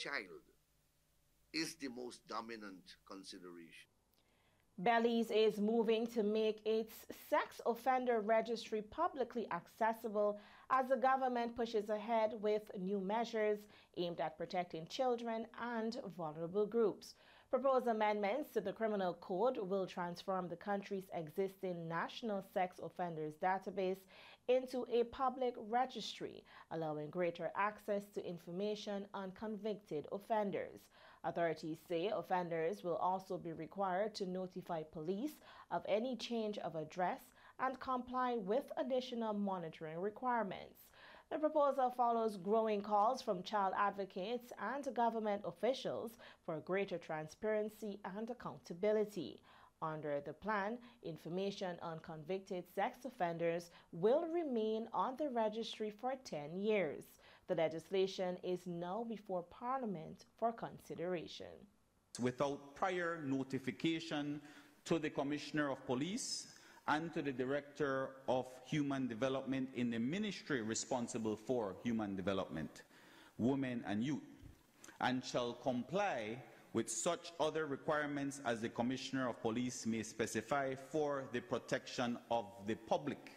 child is the most dominant consideration. Belize is moving to make its sex offender registry publicly accessible as the government pushes ahead with new measures aimed at protecting children and vulnerable groups. Proposed amendments to the criminal code will transform the country's existing national sex offenders database into a public registry, allowing greater access to information on convicted offenders. Authorities say offenders will also be required to notify police of any change of address and comply with additional monitoring requirements. The proposal follows growing calls from child advocates and government officials for greater transparency and accountability. Under the plan, information on convicted sex offenders will remain on the registry for 10 years. The legislation is now before Parliament for consideration. Without prior notification to the Commissioner of Police and to the Director of Human Development in the ministry responsible for human development, women and youth, and shall comply with such other requirements as the Commissioner of Police may specify for the protection of the public.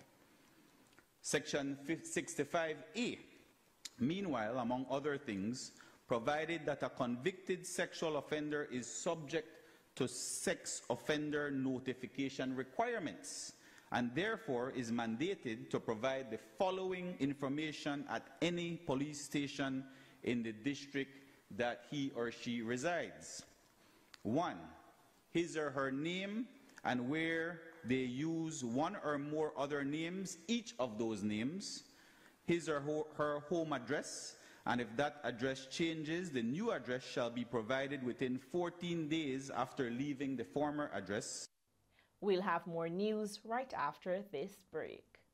Section 65A, meanwhile, among other things, provided that a convicted sexual offender is subject to sex offender notification requirements and therefore is mandated to provide the following information at any police station in the district that he or she resides. 1. His or her name and where they use one or more other names, each of those names, his or her home address, and if that address changes, the new address shall be provided within 14 days after leaving the former address. We'll have more news right after this break.